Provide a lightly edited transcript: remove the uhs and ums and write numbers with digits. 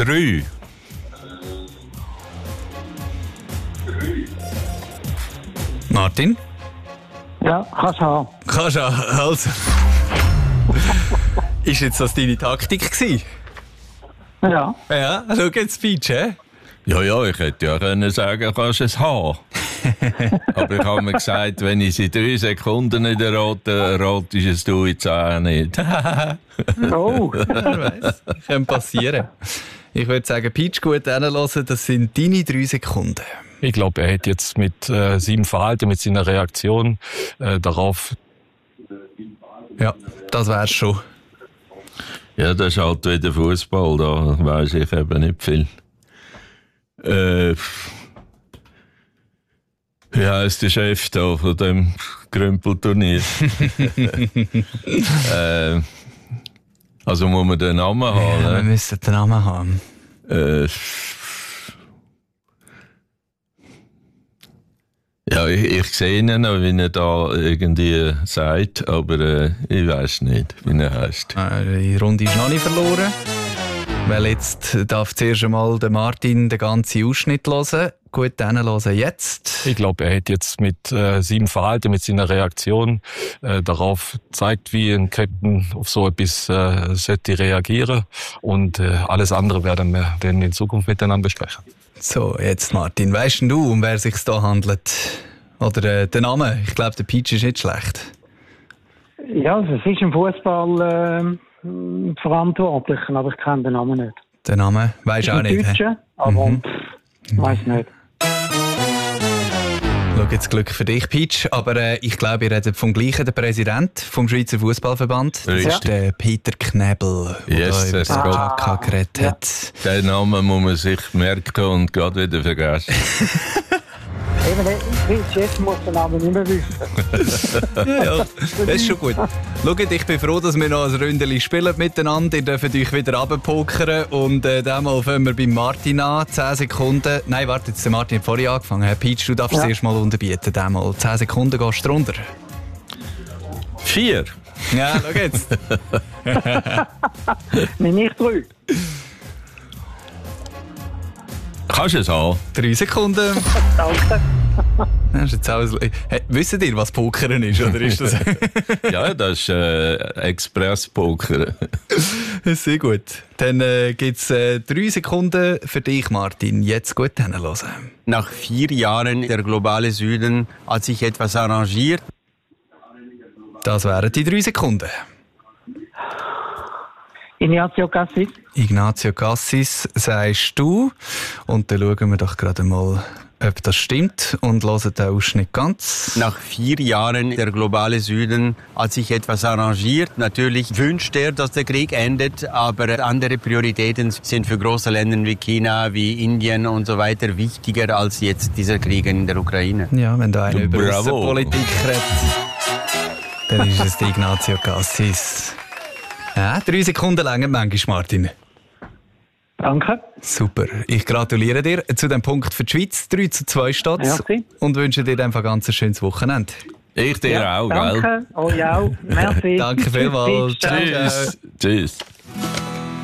3. Martin? Ja, kannst du haben. Kannst du, also. Ist jetzt das deine Taktik gewesen? Ja. Ja, schau jetzt, Peach, hä? Ja, ich hätte ja können sagen, kannst du es haben. Aber ich habe mir gesagt, wenn ich sie 3 Sekunden nicht errate, ratest es du jetzt auch nicht. Oh. Wer weiss, kann passieren. Ich würde sagen, Peach, gut hinhören, das sind deine 3 Sekunden. Ich glaube, er hat jetzt mit seinem Verhalten, mit seiner Reaktion darauf... Ja, das wär's schon. Ja, das ist halt wieder Fußball, da weiss ich eben nicht viel. Wie heisst der Chef da von dem Grümpelturnier? Also muss man den Namen haben. Ja, wir Ne? müssen den Namen haben. Ja, ich sehe ihn noch, wie er da irgendwie sagt, aber ich weiss nicht, wie er heisst. Die Runde ist noch nicht verloren. Weil jetzt darf zuerst einmal der Martin den ganzen Ausschnitt hören. Gut, dann hören jetzt. Ich glaube, er hat jetzt mit seinem Verhalten, mit seiner Reaktion darauf gezeigt, wie ein Captain auf so etwas sollte reagieren. Und alles andere werden wir dann in Zukunft miteinander besprechen. So, jetzt Martin, weisst du, um wer es sich da handelt? Oder der Name? Ich glaube, der Peach ist nicht schlecht. Ja, also es ist im Fußball verantwortlich, aber ich kenne den Namen nicht. Der Name weisst du auch nicht. Deutsche, aber weiss nicht. Schau, jetzt Glück für dich, Peach. Aber ich glaube, ihr redet vom gleichen, der Präsident vom Schweizer Fußballverband. Das ist der Peter Knebel, der Yes, da über es den geht. Chaka geredet hat. Den Namen muss man sich merken und gerade wieder vergessen. Eben, Chef muss den Namen nicht mehr wissen. Ja, das ist schon gut. Schaut, ich bin froh, dass wir noch ein Ründchen spielen miteinander. Ihr dürft euch wieder runterpokern. Und diesmal fangen wir beim Martin an. 10 Sekunden. Nein, warte, jetzt der Martin hat vorhin angefangen. Peach, du darfst es erst mal unterbieten. Diesmal 10 Sekunden gehst du runter. 4. Ja, schau jetzt. Nicht 3. Kannst du es haben? 3 Sekunden. Danke. Das ist jetzt auch hey, wisst ihr, was Pokern ist? Oder ist das Ja, das ist Express-Poker. sehr gut. Dann gibt es 3 Sekunden für dich, Martin. Jetzt gut hinhören. Nach 4 Jahren der globale Süden hat sich etwas arrangiert. Das wären die 3 Sekunden. Ignazio Cassis. Ignazio Cassis, sagst du. Und dann schauen wir doch gerade mal, ob das stimmt. Und hören den Ausschnitt ganz. Nach 4 Jahren der globale Süden hat sich etwas arrangiert. Natürlich wünscht er, dass der Krieg endet, aber andere Prioritäten sind für große Länder wie China, wie Indien und so weiter wichtiger als jetzt dieser Krieg in der Ukraine. Ja, wenn da einer über Bravo. Außenpolitik redet, dann ist es der Ignazio Cassis. Ja, 3 Sekunden länger manchmal, Martin. Danke. Super. Ich gratuliere dir zu dem Punkt für die Schweiz. 3:2 steht Merci. und wünsche dir einfach ganz ein schönes Wochenende. Ich dir auch, gell? Danke. Euch auch. Merci. Danke vielmals. Ciao. Tschüss. Tschüss.